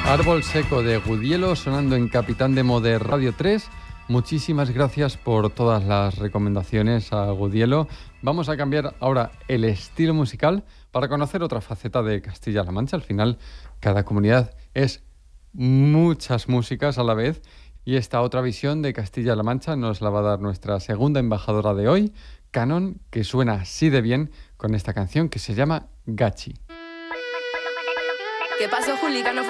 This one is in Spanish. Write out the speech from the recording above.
Árbol seco de Gudielo sonando en Capitán Demo de Radio 3. Muchísimas gracias por todas las recomendaciones a Gudielo. Vamos a cambiar ahora el estilo musical para conocer otra faceta de Castilla-La Mancha. Al final, cada comunidad es muchas músicas a la vez y esta otra visión de Castilla-La Mancha nos la va a dar nuestra segunda embajadora de hoy, Canon, que suena así de bien con esta canción que se llama Gachi. ¿Qué pasó, Juli?